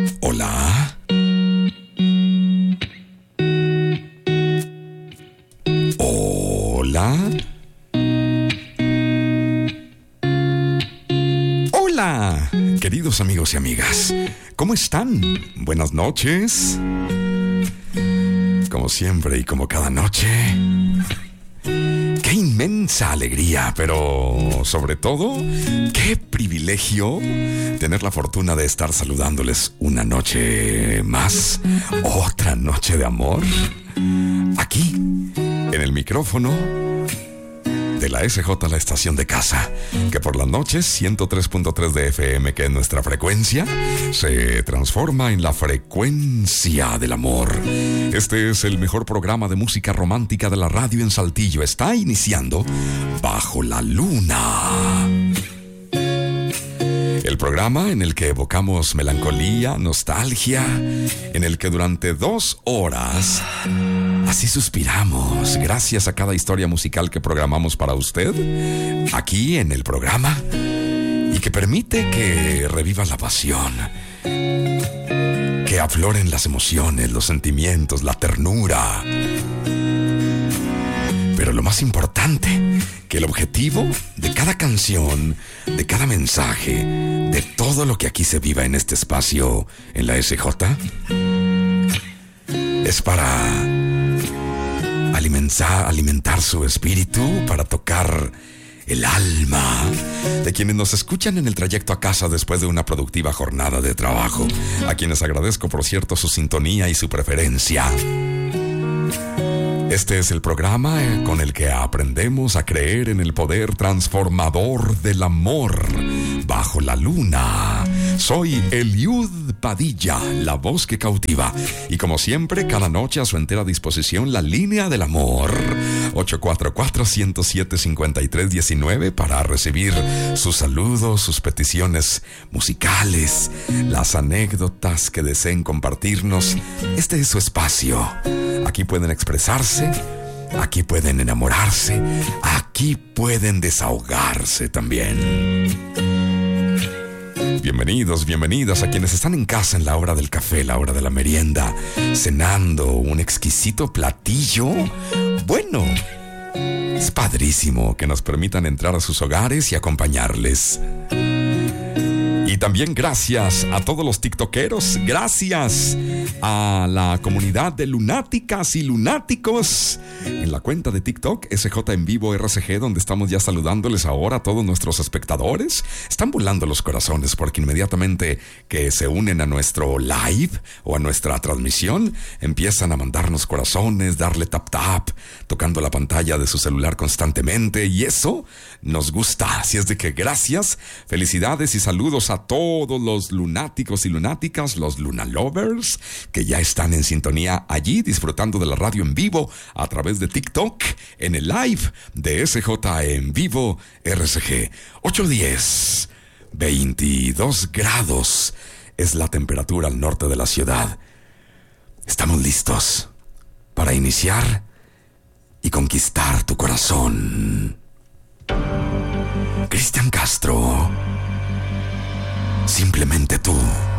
Hola. Hola. Hola, queridos amigos y amigas. ¿Cómo están? Buenas noches. Como siempre y como cada noche. Qué inmensa alegría, pero sobre todo, qué privilegio tener la fortuna de estar saludándoles una noche más, otra noche de amor, aquí, en el micrófono de la SJ, la estación de casa, que por las noches 103.3 de FM, que es nuestra frecuencia, se transforma en la frecuencia del amor. Este es el mejor programa de música romántica de la radio en Saltillo. Está iniciando Bajo la Luna, el programa en el que evocamos melancolía, nostalgia, en el que durante 2 horas así suspiramos gracias a cada historia musical que programamos para usted aquí en el programa y que permite que reviva la pasión, que afloren las emociones, los sentimientos, la ternura. Pero lo más importante, que el objetivo de cada canción, de cada mensaje, de todo lo que aquí se viva en este espacio en la SJ, es para alimentar su espíritu, para tocar el alma de quienes nos escuchan en el trayecto a casa después de una productiva jornada de trabajo, a quienes agradezco, por cierto, su sintonía y su preferencia. Este es el programa con el que aprendemos a creer en el poder transformador del amor. Bajo la Luna. Soy Eliud Padilla, la voz que cautiva. Y como siempre, cada noche a su entera disposición, la línea del amor. 844-107-5319 para recibir sus saludos, sus peticiones musicales, las anécdotas que deseen compartirnos. Este es su espacio. Aquí pueden expresarse, aquí pueden enamorarse, aquí pueden desahogarse también. Bienvenidos, bienvenidas a quienes están en casa en la hora del café, la hora de la merienda, cenando un exquisito platillo. Bueno, es padrísimo que nos permitan entrar a sus hogares y acompañarles. Y también gracias a todos los tiktokeros, gracias a la comunidad de lunáticas y lunáticos en la cuenta de TikTok, SJ en Vivo RCG, donde estamos ya saludándoles ahora a todos nuestros espectadores. Están volando los corazones porque inmediatamente que se unen a nuestro live o a nuestra transmisión, empiezan a mandarnos corazones, darle tap, tocando la pantalla de su celular constantemente, y eso nos gusta. Así es de que gracias, felicidades y saludos a todos los lunáticos y lunáticas, los Luna Lovers, que ya están en sintonía allí, disfrutando de la radio en vivo a través de TikTok, en el live de SJ en Vivo RCG. 8:10, 22 grados es la temperatura al norte de la ciudad. Estamos listos para iniciar y conquistar tu corazón. Cristian Castro, simplemente tú.